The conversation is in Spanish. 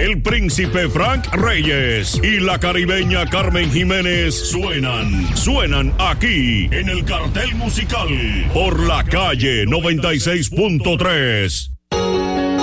el príncipe Frank Reyes y la caribeña Carmen Jiménez suenan aquí en el Cartel Musical por la Calle 96.3.